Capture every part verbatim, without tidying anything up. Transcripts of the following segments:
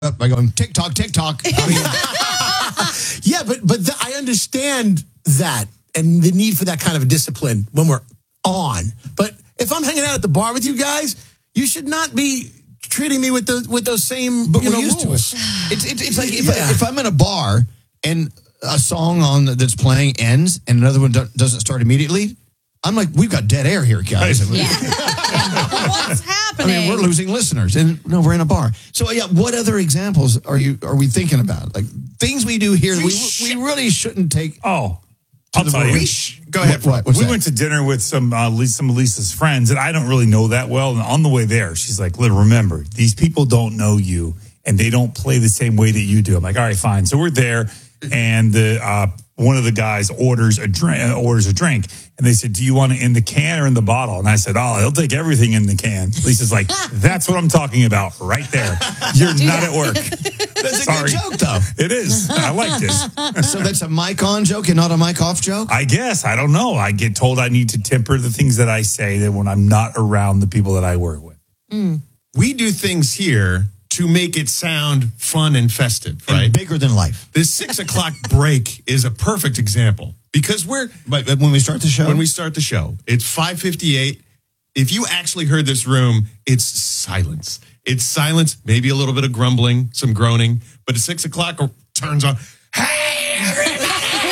up by going, TikTok, TikTok. I mean, yeah, but but the, I understand that and the need for that kind of discipline when we're on. But if I'm hanging out at the bar with you guys, you should not be treating me with those with those same but you we're know, used rules. to it. It's, it's, it's like if, Yeah. I, if I'm in a bar and a song on that's playing ends and another one do- doesn't start immediately, I'm like, we've got dead air here, guys. Yeah. What's I happening? mean, we're losing listeners, and no, we're in a bar. So, yeah, what other examples are you are we thinking about? Like things we do here, that we we really shouldn't take. Oh, I'll the tell you. voice. Go ahead. What- what- what's we that? went to dinner with some uh, Lisa- some of Lisa's friends, and I don't really know that well. And on the way there, she's like, "Look, remember, these people don't know you, and they don't play the same way that you do." I'm like, "All right, fine." So we're there, and the uh, one of the guys orders a drink. Orders a drink, and they said, "Do you want it in the can or in the bottle?" And I said, "Oh, he'll take everything in the can." Lisa's like, "That's what I'm talking about, right there. You're not at work." That's a Sorry. good joke, though. It is. I like this. So that's a mic on joke and not a mic off joke? I guess. I don't know. I get told I need to temper the things that I say that when I'm not around the people that I work with. Mm. We do things here to make it sound fun and festive, right? And bigger than life. This six o'clock break is a perfect example because we're But, but when we start the show? when we start the show, it's five fifty-eight. If you actually heard this room, it's silence. It's silence, maybe a little bit of grumbling, some groaning, but at six o'clock it turns on. Hey, everybody!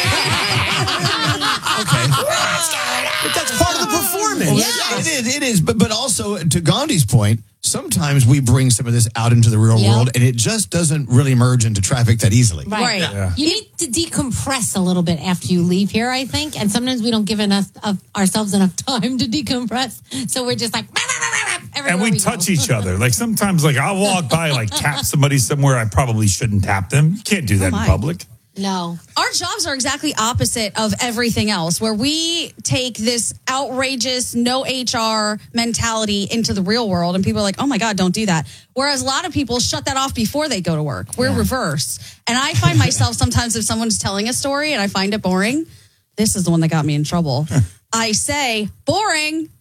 okay. But that's part of the performance. Well, It is, it is. But, but also, to Gandhi's point, sometimes we bring some of this out into the real Yeah. world, and it just doesn't really merge into traffic that easily. Right. Right. Yeah. You need to decompress a little bit after you leave here, I think. And sometimes we don't give enough of ourselves enough time to decompress. So we're just like, everywhere And we, we touch go. each other. Like sometimes, like I'll walk by, like tap somebody somewhere I probably shouldn't tap them. You can't do that Oh, in my. public. No. Our jobs are exactly opposite of everything else, where we take this outrageous, no H R mentality into the real world. And people are like, oh my God, don't do that. Whereas a lot of people shut that off before they go to work. We're reverse. And I find myself sometimes if someone's telling a story and I find it boring, this is the one that got me in trouble. I say, boring.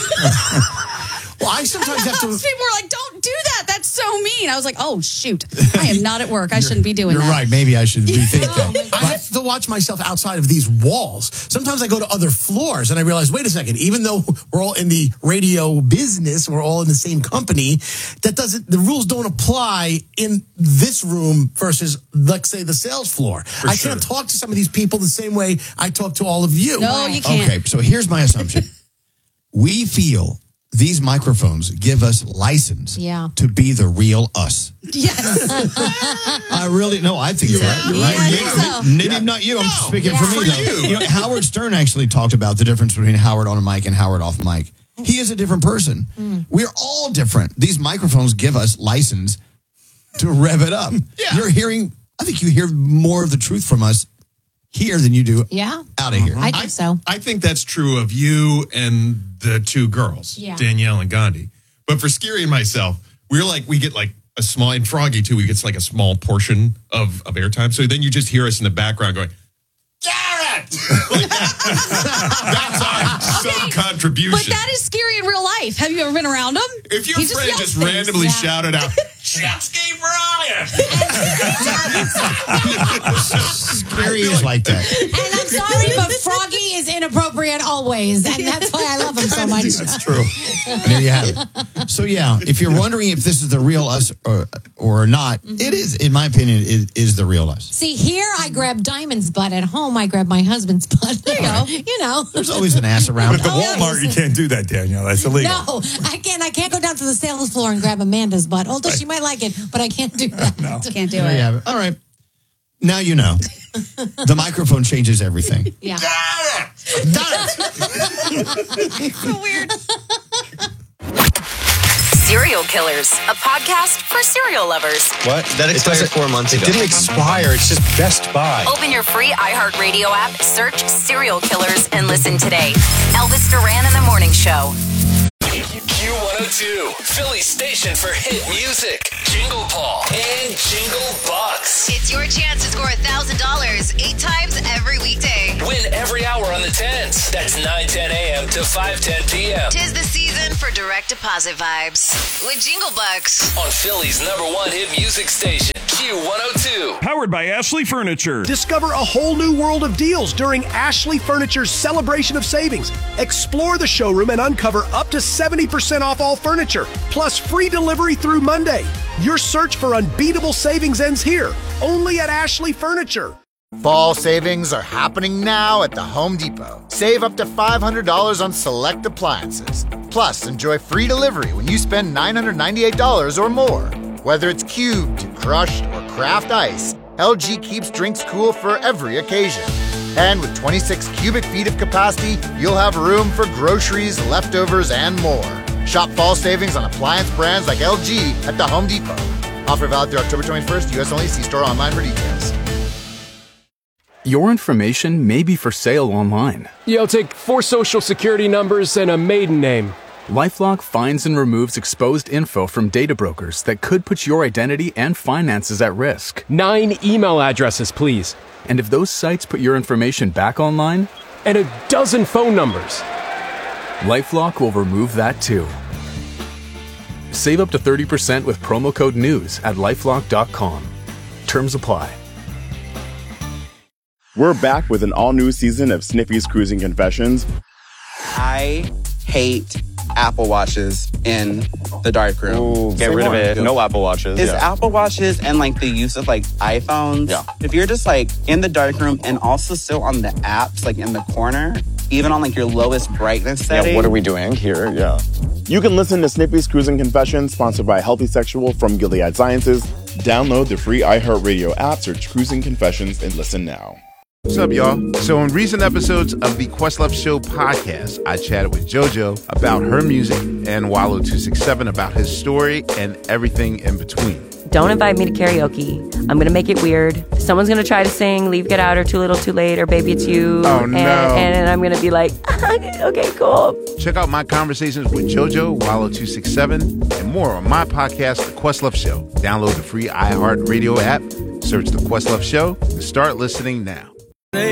Well, I sometimes have to. Most people are like, don't do that. That's so mean. I was like, oh, shoot. I am not at work. I shouldn't be doing You're that. right. Maybe I should rethink that. I have to watch myself outside of these walls. Sometimes I go to other floors and I realize, wait a second, even though we're all in the radio business, we're all in the same company, that doesn't, the rules don't apply in this room versus, let's say, the sales floor. I sure. can't talk to some of these people the same way I talk to all of you. No, you can't. Okay, so here's my assumption. We feel these microphones give us license Yeah. to be the real us. Yes. I really no, I think that. You're Yeah, right. I Maybe, think so. maybe not you. I'm speaking Yeah. for me. For though. you. You know, Howard Stern actually talked about the difference between Howard on a mic and Howard off mic. He is a different person. We're all different. These microphones give us license to rev it up. Yeah. You're hearing. I think you hear more of the truth from us here than you do Yeah. out of here. I think so. I think that's true of you and the two girls, Yeah. Danielle and Gandhi. But for Scary and myself, we're like, we get like a small, and Froggy too, we get like a small portion of, of airtime. So then you just hear us in the background going, Garrett! Like that. That's our some contribution. But that is scary in real life. Have you ever been around him? if your He just friend yells just things. randomly Yeah. shouted out, Chesky Brian! Scary is like that. And I'm sorry, but Froggy is inappropriate always. And that's why I love him so much. That's true. There you have it. So yeah, if you're wondering if this is the real us or, or not, it is. In my opinion, it is the real us. See, here I grab Diamond's butt. At home, I grab my husband's butt. There you go. You know. There's always an ass around. At the Walmart, you can't do that, Danielle. That's illegal. No, I can't. I can't go down to the sales floor and grab Amanda's butt. Although she might like it, but I can't do that. No. Can't do There you it. have it. All right. Now you know. The microphone changes everything. Yeah. So weird. Serial Killers, a podcast for serial lovers. What? That expired four months ago. It didn't expire. It's just Best Buy. Open your free iHeartRadio app, search Serial Killers, and listen today. Elvis Duran in the Morning Show. Q one oh two, Philly's station for hit music. Jingle Ball and Jingle Bucks. It's your chance to score one thousand dollars eight times every weekday. Win every hour on the the tens. That's nine ten a.m. to five ten p.m. Tis the season for direct deposit vibes with Jingle Bucks. On Philly's number one hit music station, Q one oh two. Powered by Ashley Furniture. Discover a whole new world of deals during Ashley Furniture's Celebration of Savings. Explore the showroom and uncover up to seventy percent off all furniture, plus free delivery through Monday. Your search for unbeatable savings ends here, only at Ashley Furniture. Fall savings are happening now at the Home Depot. Save up to five hundred dollars on select appliances. Plus, enjoy free delivery when you spend nine hundred ninety-eight dollars or more. Whether it's cubed, crushed, or craft ice, L G keeps drinks cool for every occasion. And with twenty-six cubic feet of capacity, you'll have room for groceries, leftovers, and more. Shop fall savings on appliance brands like L G at the Home Depot. Offer valid through October twenty-first, U S only. See store online for details. Your information may be for sale online. Yeah, I'll take four social security numbers and a maiden name. LifeLock finds and removes exposed info from data brokers that could put your identity and finances at risk. Nine email addresses, please. And if those sites put your information back online? And a dozen phone numbers. LifeLock will remove that too. Save up to thirty percent with promo code NEWS at lifelock dot com. Terms apply. We're back with an all-new season of Sniffy's Cruising Confessions. I hate Apple Watches in the darkroom. Ooh, get rid of it. No Apple Watches. It's yeah. Apple Watches and like the use of like iPhones. Yeah. If you're just like in the darkroom and also still on the apps, like in the corner, even on like your lowest brightness setting. Yeah, what are we doing here? Yeah. You can listen to Sniffy's Cruising Confessions, sponsored by Healthy Sexual from Gilead Sciences. Download the free iHeartRadio app, search Cruising Confessions, and listen now. What's up, y'all? So in recent episodes of the Questlove Show podcast, I chatted with JoJo about her music and Wallow two sixty-seven about his story and everything in between. Don't invite me to karaoke. I'm going to make it weird. Someone's going to try to sing Leave, Get Out, or Too Little, Too Late, or Baby It's You. Oh, and, no. And I'm going to be like, okay, cool. Check out my conversations with JoJo, Wallow two sixty-seven, and more on my podcast, The Questlove Show. Download the free iHeartRadio app, search The Questlove Show, and start listening now.